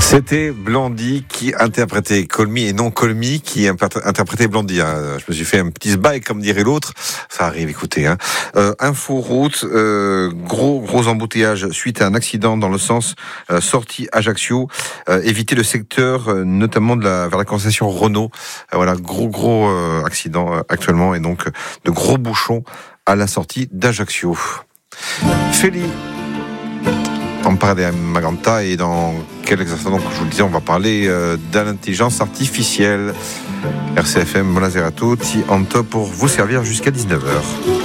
C'était Blondie qui interprétait Call Me et non Call Me qui interprétait Blondie. Je me suis fait un petit bail comme dirait l'autre. Ça arrive, écoutez. Info route, gros embouteillage suite à un accident dans le sens sortie Ajaccio. Éviter le secteur, notamment vers la concession Renault. Voilà, gros accident actuellement et donc de gros bouchons à la sortie d'Ajaccio. Feli. On parle de Magenta et dans quelques instants, donc, je vous le disais, on va parler de l'intelligence artificielle. RCFM, buonasera a tutti, en top pour vous servir jusqu'à 19h.